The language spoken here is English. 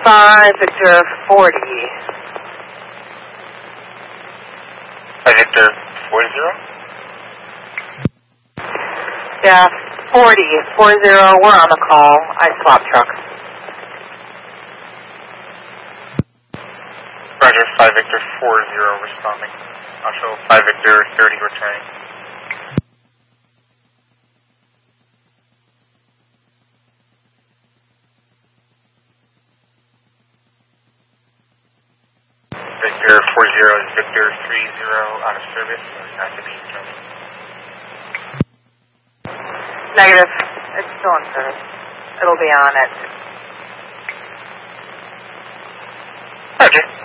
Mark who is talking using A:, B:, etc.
A: 5 Victor 40.
B: 5 Victor 40?
A: Yeah, 40. We're on the call. I swap truck.
B: Roger, 5 Victor 40 responding. I'll show 5 Victor 30 returning. Victor 40 is Victor 30 out of service, or has to be joining.
A: Negative. It's still in service. It'll be on at...
B: Roger.